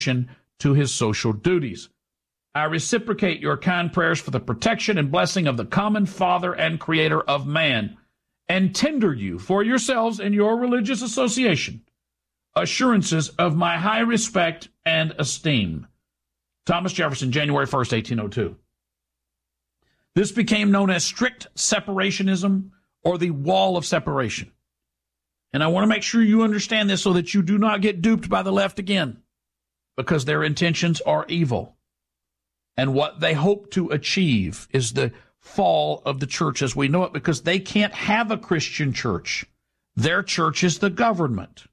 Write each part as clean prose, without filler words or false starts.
to his social duties. I reciprocate your kind prayers for the protection and blessing of the common Father and Creator of man, and tender you for yourselves and your religious association assurances of my high respect and esteem. Thomas Jefferson, January 1st, 1802. This became known as strict separationism, or the wall of separation. And I want to make sure you understand this so that you do not get duped by the left again, because their intentions are evil. And what they hope to achieve is the fall of the church as we know it, because they can't have a Christian church. Their church is the government.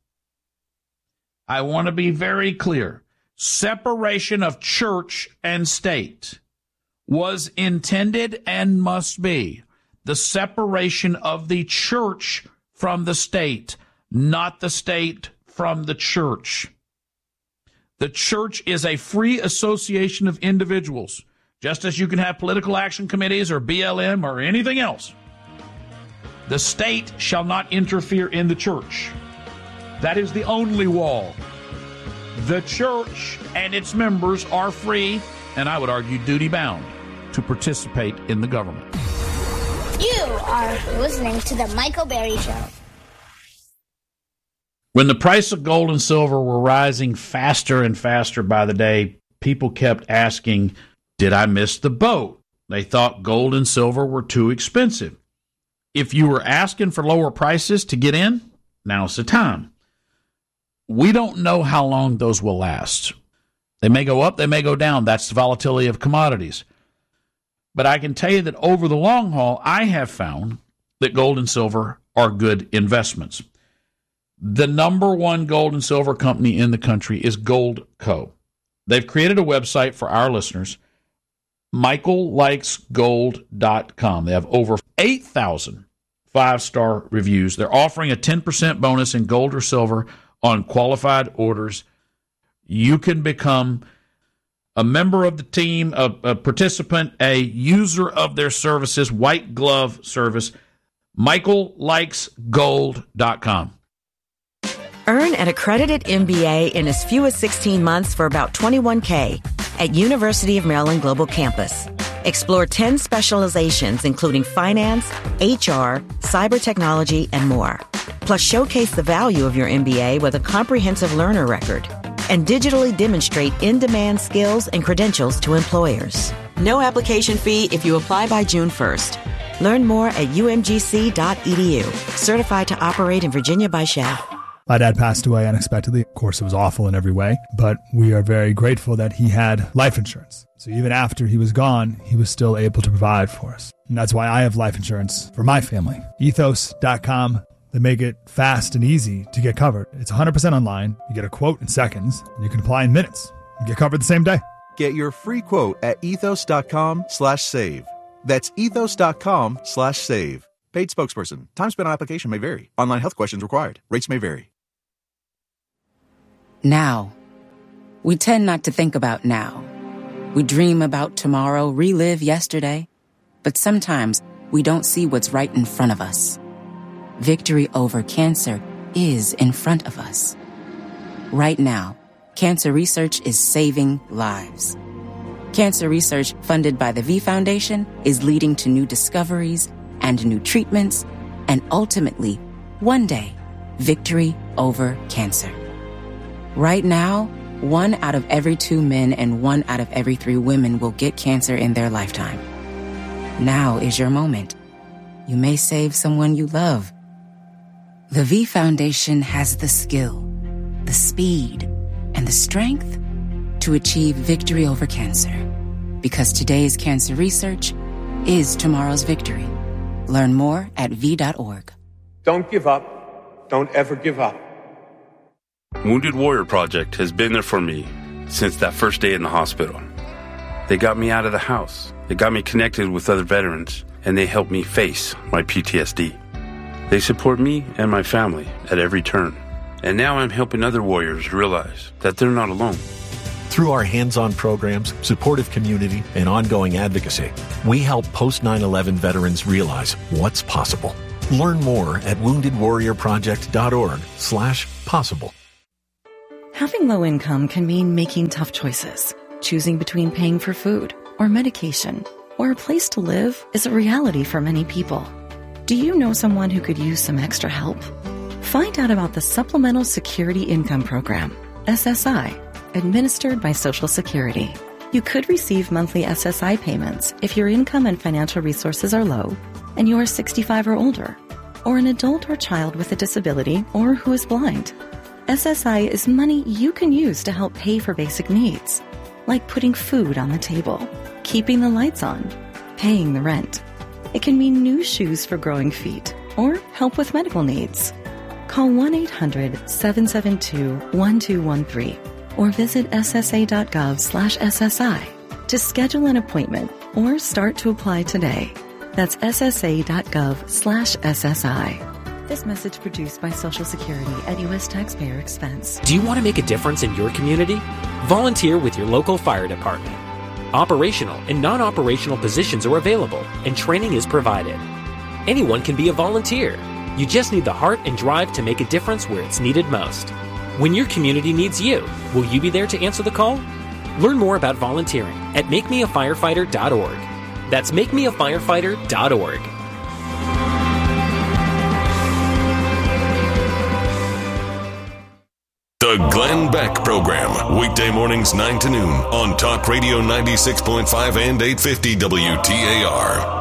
I want to be very clear. Separation of church and state was intended and must be the separation of the church from the state, not the state from the church. The church is a free association of individuals, just as you can have political action committees or BLM or anything else. The state shall not interfere in the church. That is the only wall. The church and its members are free, and I would argue duty-bound, to participate in the government. You are listening to The Michael Berry Show. When the price of gold and silver were rising faster and faster by the day, people kept asking, did I miss the boat? They thought gold and silver were too expensive. If you were asking for lower prices to get in, now's the time. We don't know how long those will last. They may go up, they may go down. That's the volatility of commodities. But I can tell you that over the long haul, I have found that gold and silver are good investments. The number one gold and silver company in the country is Goldco. They've created a website for our listeners, michaellikesgold.com. They have over 8,000 five-star reviews. They're offering a 10% bonus in gold or silver on qualified orders. You can become a member of the team, a participant, a user of their services, white glove service, michaellikesgold.com. Earn an accredited MBA in as few as 16 months for about $21K at University of Maryland Global Campus. Explore 10 specializations, including finance, HR, cyber technology, and more. Plus, showcase the value of your MBA with a comprehensive learner record and digitally demonstrate in-demand skills and credentials to employers. No application fee if you apply by June 1st. Learn more at umgc.edu. Certified to operate in Virginia by Shell. My dad passed away unexpectedly. Of course, it was awful in every way, but we are very grateful that he had life insurance. So even after he was gone, he was still able to provide for us. And that's why I have life insurance for my family. Ethos.com. They make it fast and easy to get covered. It's 100% online. You get a quote in seconds, and you can apply in minutes. You get covered the same day. Get your free quote at ethos.com/save. That's ethos.com/save. Paid spokesperson. Time spent on application may vary. Online health questions required. Rates may vary. Now. We tend not to think about now. We dream about tomorrow, relive yesterday. But sometimes we don't see what's right in front of us. Victory over cancer is in front of us. Right now, cancer research is saving lives. Cancer research funded by the V Foundation is leading to new discoveries and new treatments, and ultimately, one day, victory over cancer. Right now, 1 out of every 2 men and 1 out of every 3 women will get cancer in their lifetime. Now is your moment. You may save someone you love. The V Foundation has the skill, the speed, and the strength to achieve victory over cancer. Because today's cancer research is tomorrow's victory. Learn more at v.org. Don't give up. Don't ever give up. Wounded Warrior Project has been there for me since that first day in the hospital. They got me out of the house. They got me connected with other veterans, and they helped me face my PTSD. They support me and my family at every turn. And now I'm helping other warriors realize that they're not alone. Through our hands-on programs, supportive community, and ongoing advocacy, we help post-9/11 veterans realize what's possible. Learn more at woundedwarriorproject.org/possible. Having low income can mean making tough choices. Choosing between paying for food or medication or a place to live is a reality for many people. Do you know someone who could use some extra help? Find out about the Supplemental Security Income Program, SSI, administered by Social Security. You could receive monthly SSI payments if your income and financial resources are low and you are 65 or older, or an adult or child with a disability or who is blind. SSI is money you can use to help pay for basic needs, like putting food on the table, keeping the lights on, paying the rent. It can mean new shoes for growing feet or help with medical needs. Call 1-800-772-1213 or visit ssa.gov/SSI to schedule an appointment or start to apply today. That's ssa.gov/SSI. This message produced by Social Security at U.S. taxpayer expense. Do you want to make a difference in your community? Volunteer with your local fire department. Operational and non-operational positions are available, and training is provided. Anyone can be a volunteer. You just need the heart and drive to make a difference where it's needed most. When your community needs you, will you be there to answer the call? Learn more about volunteering at makemeafirefighter.org. That's makemeafirefighter.org. The Glenn Beck Program, weekday mornings 9 to noon on Talk Radio 96.5 and 850 WTAR.